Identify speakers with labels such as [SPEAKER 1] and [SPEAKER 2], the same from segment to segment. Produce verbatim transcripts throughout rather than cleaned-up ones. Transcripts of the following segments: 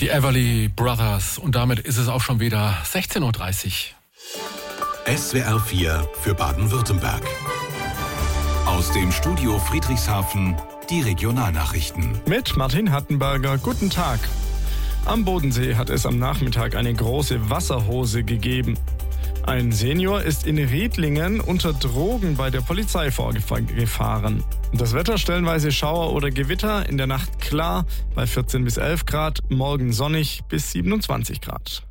[SPEAKER 1] Die Everly Brothers. Und damit ist es auch schon wieder sechzehn Uhr dreißig.
[SPEAKER 2] S W R vier für Baden-Württemberg. Aus dem Studio Friedrichshafen die Regionalnachrichten.
[SPEAKER 3] Mit Martin Hattenberger. Guten Tag. Am Bodensee hat es am Nachmittag eine große Wasserhose gegeben. Ein Senior ist in Riedlingen unter Drogen bei der Polizei vorgefahren. Das Wetter stellenweise Schauer oder Gewitter, in der Nacht klar bei vierzehn bis elf Grad, morgen sonnig bis siebenundzwanzig Grad.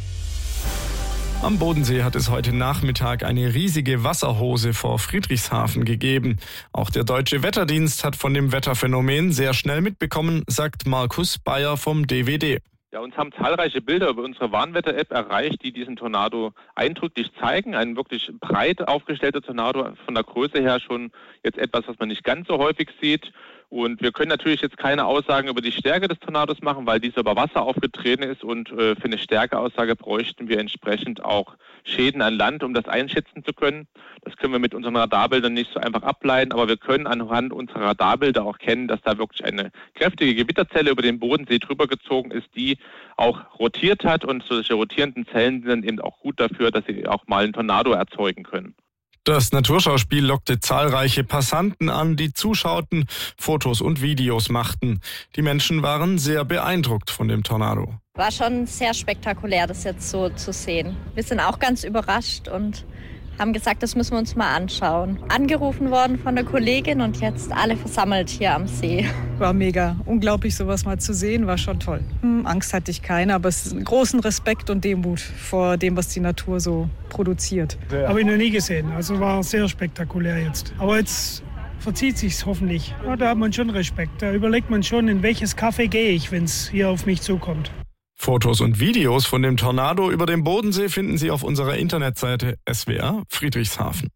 [SPEAKER 3] Am Bodensee hat es heute Nachmittag eine riesige Wasserhose vor Friedrichshafen gegeben. Auch der Deutsche Wetterdienst hat von dem Wetterphänomen sehr schnell mitbekommen, sagt Markus Bayer vom D W D.
[SPEAKER 4] Ja, uns haben zahlreiche Bilder über unsere Warnwetter-App erreicht, die diesen Tornado eindrücklich zeigen. Ein wirklich breit aufgestellter Tornado, von der Größe her schon jetzt etwas, was man nicht ganz so häufig sieht. Und wir können natürlich jetzt keine Aussagen über die Stärke des Tornados machen, weil dieser über Wasser aufgetreten ist. Und äh, für eine Stärkeaussage bräuchten wir entsprechend auch Schäden an Land, um das einschätzen zu können. Das können wir mit unseren Radarbildern nicht so einfach ableiten, aber wir können anhand unserer Radarbilder auch kennen, dass da wirklich eine kräftige Gewitterzelle über den Bodensee drüber gezogen ist, die auch rotiert hat. Und solche rotierenden Zellen sind dann eben auch gut dafür, dass sie auch mal einen Tornado erzeugen können.
[SPEAKER 3] Das Naturschauspiel lockte zahlreiche Passanten an, die zuschauten, Fotos und Videos machten. Die Menschen waren sehr beeindruckt von dem Tornado.
[SPEAKER 5] War schon sehr spektakulär, das jetzt so zu sehen. Wir sind auch ganz überrascht und haben gesagt, das müssen wir uns mal anschauen. Angerufen worden von der Kollegin und jetzt alle versammelt hier am See.
[SPEAKER 6] War mega. Unglaublich, sowas mal zu sehen, war schon toll. Hm, Angst hatte ich keine, aber es ist einen großen Respekt und Demut vor dem, was die Natur so produziert.
[SPEAKER 7] Ja. Habe ich noch nie gesehen, also war sehr spektakulär jetzt. Aber jetzt verzieht sich's hoffentlich. Ja, da hat man schon Respekt. Da überlegt man schon, in welches Café gehe ich, wenn es hier auf mich zukommt.
[SPEAKER 3] Fotos und Videos von dem Tornado über dem Bodensee finden Sie auf unserer Internetseite S W R Friedrichshafen.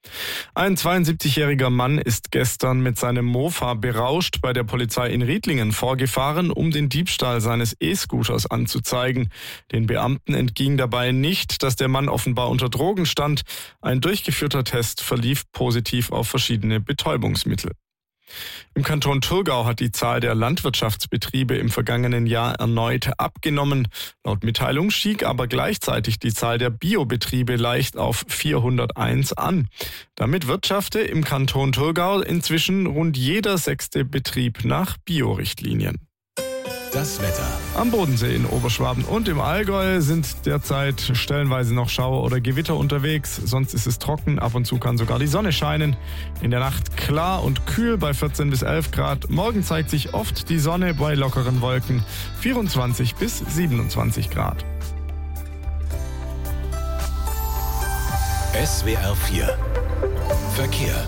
[SPEAKER 3] Ein zweiundsiebzigjähriger Mann ist gestern mit seinem Mofa berauscht bei der Polizei in Riedlingen vorgefahren, um den Diebstahl seines E-Scooters anzuzeigen. Den Beamten entging dabei nicht, dass der Mann offenbar unter Drogen stand. Ein durchgeführter Test verlief positiv auf verschiedene Betäubungsmittel. Im Kanton Thurgau hat die Zahl der Landwirtschaftsbetriebe im vergangenen Jahr erneut abgenommen. Laut Mitteilung stieg aber gleichzeitig die Zahl der Biobetriebe leicht auf vierhunderteins an. Damit wirtschafte im Kanton Thurgau inzwischen rund jeder sechste Betrieb nach Bio-Richtlinien.
[SPEAKER 2] Das Wetter.
[SPEAKER 3] Am Bodensee in Oberschwaben und im Allgäu sind derzeit stellenweise noch Schauer oder Gewitter unterwegs. Sonst ist es trocken, ab und zu kann sogar die Sonne scheinen. In der Nacht klar und kühl bei vierzehn bis elf Grad. Morgen zeigt sich oft die Sonne bei lockeren Wolken, vierundzwanzig bis siebenundzwanzig Grad.
[SPEAKER 2] S W R vier Verkehr.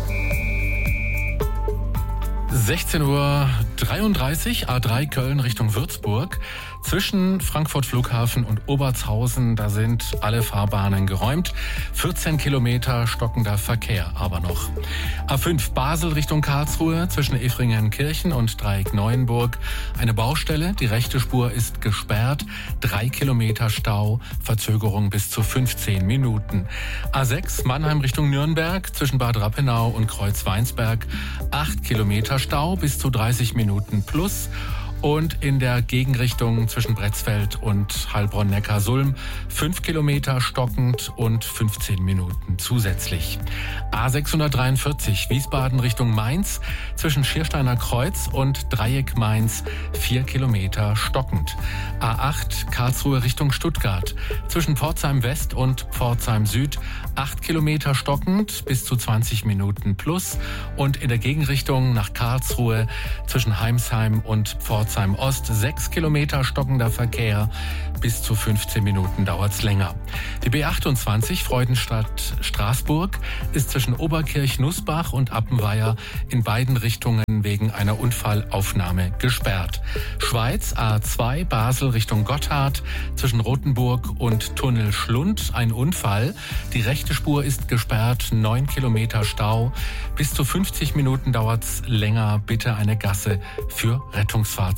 [SPEAKER 1] sechzehn Uhr dreiunddreißig, A drei Köln Richtung Würzburg. Zwischen Frankfurt Flughafen und Obertshausen, da sind alle Fahrbahnen geräumt. vierzehn Kilometer stockender Verkehr aber noch. A fünf Basel Richtung Karlsruhe, zwischen Efringen-Kirchen und Dreieck-Neuenburg. Eine Baustelle, die rechte Spur ist gesperrt. Drei Kilometer Stau, Verzögerung bis zu fünfzehn Minuten. A sechs Mannheim Richtung Nürnberg, zwischen Bad Rappenau und Kreuzweinsberg. Acht Kilometer Stau, bis zu dreißig Minuten plus. Und in der Gegenrichtung zwischen Bretzfeld und Heilbronn-Neckarsulm fünf Kilometer stockend und fünfzehn Minuten zusätzlich. A sechshundertdreiundvierzig Wiesbaden Richtung Mainz, zwischen Schiersteiner Kreuz und Dreieck Mainz vier Kilometer stockend. A acht Karlsruhe Richtung Stuttgart, zwischen Pforzheim West und Pforzheim Süd acht Kilometer stockend bis zu zwanzig Minuten plus. Und in der Gegenrichtung nach Karlsruhe zwischen Heimsheim und Pforzheim Ost sechs Kilometer stockender Verkehr, bis zu fünfzehn Minuten dauert's länger. Die B achtundzwanzig Freudenstadt-Straßburg ist zwischen Oberkirch-Nussbach und Appenweier in beiden Richtungen wegen einer Unfallaufnahme gesperrt. Schweiz A zwei Basel Richtung Gotthard, zwischen Rothenburg und Tunnel Schlund ein Unfall. Die rechte Spur ist gesperrt, neun Kilometer Stau. Bis zu fünfzig Minuten dauert's länger. Bitte eine Gasse für Rettungsfahrzeuge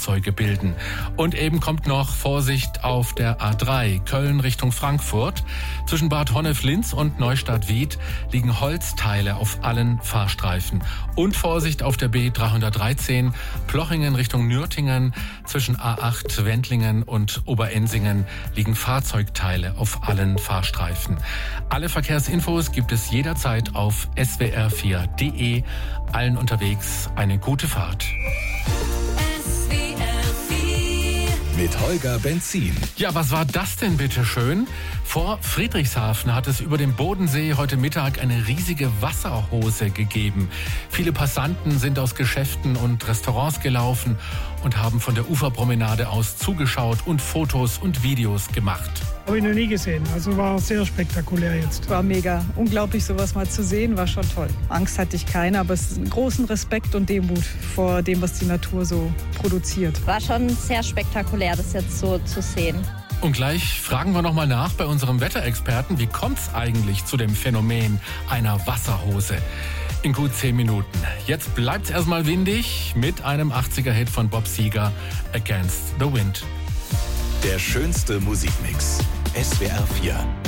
[SPEAKER 1] Fahrzeuge bilden. Und eben kommt noch Vorsicht auf der A drei, Köln Richtung Frankfurt. Zwischen Bad Honnef-Linz und Neustadt-Wied liegen Holzteile auf allen Fahrstreifen. Und Vorsicht auf der B dreihundertdreizehn, Plochingen Richtung Nürtingen. Zwischen A acht, Wendlingen und Oberensingen liegen Fahrzeugteile auf allen Fahrstreifen. Alle Verkehrsinfos gibt es jederzeit auf S W R vier punkt de. Allen unterwegs eine gute Fahrt.
[SPEAKER 2] S W R vier mit Holger Benzin.
[SPEAKER 1] Ja, was war das denn bitte schön? Vor Friedrichshafen hat es über dem Bodensee heute Mittag eine riesige Wasserhose gegeben. Viele Passanten sind aus Geschäften und Restaurants gelaufen und haben von der Uferpromenade aus zugeschaut und Fotos und Videos gemacht.
[SPEAKER 7] Habe ich noch nie gesehen, also war sehr spektakulär jetzt.
[SPEAKER 6] War mega. Unglaublich, sowas mal zu sehen, war schon toll. Angst hatte ich keine, aber es ist einen großen Respekt und Demut vor dem, was die Natur so produziert.
[SPEAKER 5] War schon sehr spektakulär, das jetzt so zu sehen.
[SPEAKER 1] Und gleich fragen wir nochmal nach bei unserem Wetterexperten, wie kommt es eigentlich zu dem Phänomen einer Wasserhose? In gut zehn Minuten. Jetzt bleibt's erstmal windig mit einem achtziger-Hit von Bob Seger, Against the Wind.
[SPEAKER 2] Der schönste Musikmix. S W R vier.